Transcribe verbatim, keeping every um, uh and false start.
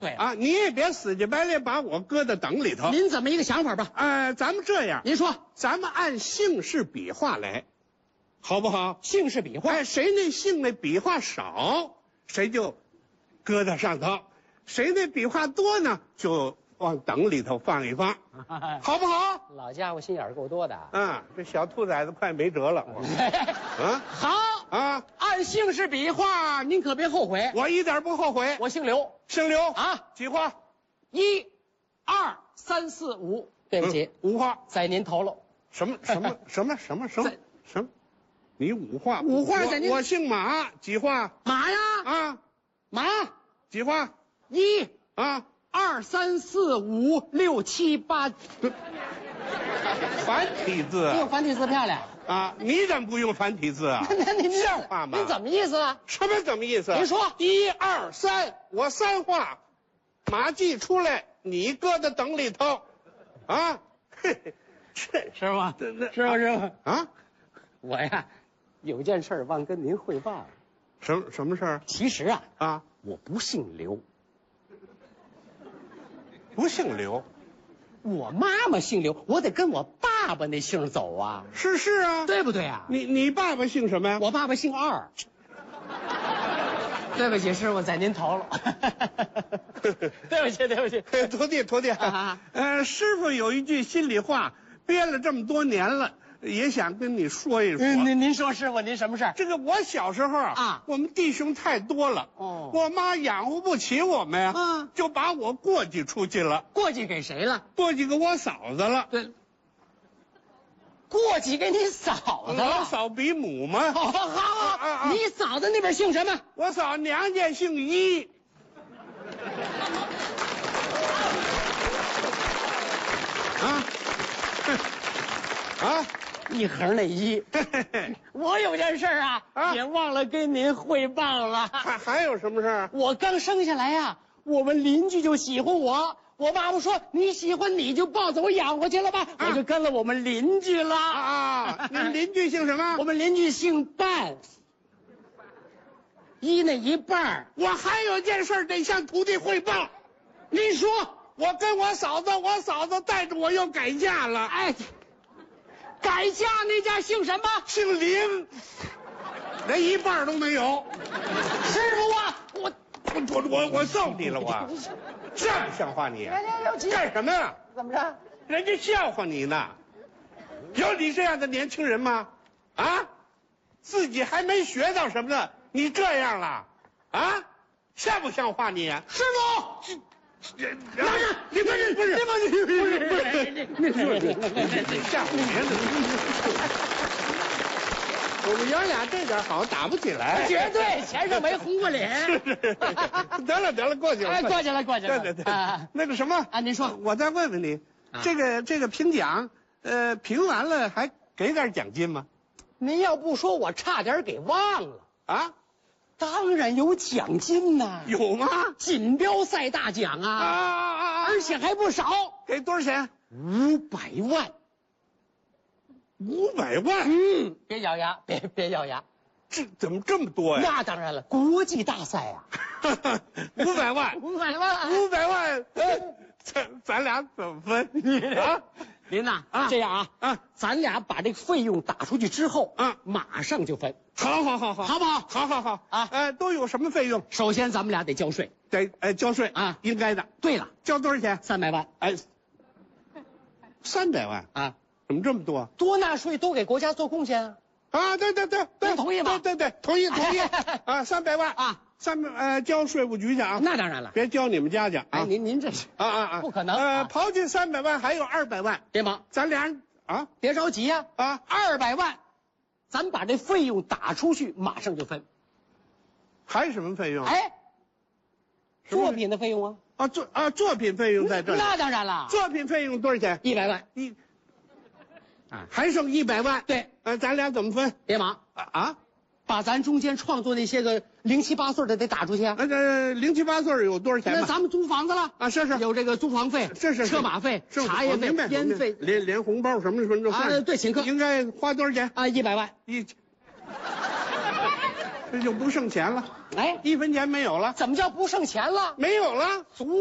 对啊，你也别死乞白赖把我搁在等里头。 您怎么一个想法吧？ 呃，咱们这样， 您说， 咱们按姓氏笔画来，好不好？ 姓氏笔画， 哎，谁那姓那笔画少，谁就搁在上头；谁那笔画多呢，就往等里头放一放，好不好？ 老家伙心眼儿够多的。 啊，这小兔崽子快没辙了。啊， 好啊， 按姓氏笔画，您可别后悔。 我一点不后悔。 我姓刘， 姓刘啊， 几画？ 一、二、三、四、五。对不起， 嗯、五画。 在您头了。 什么什么什么什么什么什么？你五画？ 五画在您。 我姓马，几画？ 马呀！ 啊， 马几画？ 一、 啊， 二、三、四、五、六、七、八。 繁体字。 用繁体字漂亮啊！你怎么不用繁体字啊？ 那您像话吗？ 您怎么意思啊？ 什么怎么意思？ 您说一二三，我三画，马季出来，你搁在等里头，啊，嘿嘿，是师傅， 这这师傅师傅啊， 我呀，有件事忘跟您汇报了。 什么什么事儿？ 其实啊啊， 我不姓刘， 不姓刘， 我妈妈姓刘，我得跟我爸爸那姓走啊， 是是啊， 对不对啊？ 你你爸爸姓什么呀？ 我爸爸姓二。对不起，师傅，在您头了。对不起，对不起， 徒弟徒弟， 啊、 呃，师傅有一句心里话，憋了这么多年了，也想跟你说一说。 嗯、您您说，师傅，您什么事儿？ 这个我小时候啊， 啊我们弟兄太多了， 哦， 我妈养活不起我们呀， 嗯， 就把我过继出去了。 过继给谁了？ 过继给我嫂子了。 对，过继给你嫂子了。 老嫂比母嘛。 好好好， 啊啊、 你嫂子那边姓什么？ 我嫂娘家姓一。啊，啊， 一横那一。我有件事啊， 啊也忘了跟您汇报了。 还还有什么事儿？ 我刚生下来呀、啊，我们邻居就喜欢我。我爸爸说：“你喜欢你就抱走我养活去了吧。啊”我就跟了我们邻居了。 啊，你们邻居姓什么？ 我们邻居姓半，一那一半。 我还有件事得向徒弟汇报。 您说， 我跟我嫂子，我嫂子带着我又改嫁了。 哎，改嫁那家姓什么？ 姓林，连一半都没有。 师傅啊，我我我我我揍你了我！像不像话你？干什么呀？ 怎么着？ 人家笑话你呢。有你这样的年轻人吗？啊，自己还没学到什么呢，你这样了，啊，像不像话你？ 师傅， 老师，你不是不是不是不是不是不是，你吓唬别人。我们爷俩这点好打不起来， 绝对前上没红过脸。 是是，得了得了，过去了。 哎，过去了过去了。 对对对， 啊， 那个什么啊，您说， 我再问问你，这个这个评奖，呃，评完了还给点奖金吗？ 您要不说，我差点给忘了啊。 当然有奖金呐， 有吗？ 锦标赛大奖啊， 啊啊啊！ 而且还不少， 给多少钱？ 五百万。 五百万？ 嗯，别咬牙，别别咬牙， 这怎么这么多呀？ 那当然了，国际大赛啊， 五百万， 五百万， 五百万，咱咱俩怎么分啊？ 您呐， 啊， 这样啊， 啊， 咱俩把这个费用打出去之后， 啊， 马上就分。 好，好，好，好， 好不好？ 好，好，好啊， 呃，都有什么费用？ 首先，咱们俩得交税， 得呃交税啊， 应该的。 对了， 交多少钱？ 三百万。 哎，三百万啊？ 怎么这么多？ 多纳税，多给国家做贡献啊！ 啊，对对对对， 您同意吗？ 对对对，同意同意。啊，三百万啊， 三百呃交税务局去啊。 那当然了， 别交你们家去啊。 哎，您您这是啊啊啊， 不可能。 呃，刨去三百万，还有二百万。 别忙， 咱俩人啊， 别着急呀。 啊， 二百万，咱把这费用打出去，马上就分。 还有什么费用？ 哎，作品的费用啊。 啊作啊作品费用在这里。 那当然了。 作品费用多少钱？ 一百万。 一。啊，还剩一百万。 对， 呃，咱俩怎么分？ 别忙啊啊， 把咱中间创作那些个零七八碎的得打出去啊。 那这零七八碎有多少钱？ 那咱们租房子了啊，是是， 有这个租房费， 是是， 车马费、茶叶费、烟费， 连连红包什么什么都啊，对，请客应该花多少钱？ 啊，一百万。 一， 这就不剩钱了， 哎， 一分钱没有了， 怎么叫不剩钱了？ 没有了。 足